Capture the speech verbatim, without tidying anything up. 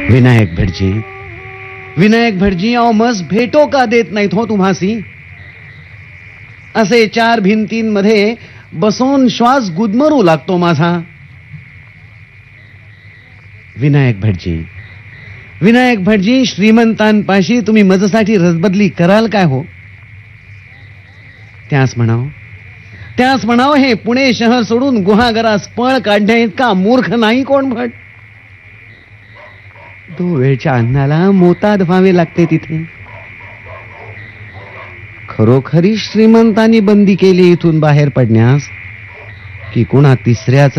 विनायक भटजी, विनायक भटजी, अहो मस भेटो का देत नाहीत हो तुम्हासी? असे चार भिंतींमध्ये बसून श्वास गुदमरू लागतो माझा. विनायक भटजी, विनायक भटजी, श्रीमंतांपाशी तुम्ही मजसाठी रसबदली कराल काय हो? त्यास म्हणाव त्यास म्हणाव हे पुणे शहर सोडून गुहागरास पळ काढण्या इतका मूर्ख नाही कोण भट. दो वेळच्या अन्नाला मोताद व्हावे लागते तिथे. खरोखरी श्रीमंतांनी बंदी केली इथून बाहेर पडण्यास, की कुणा तिसऱ्याच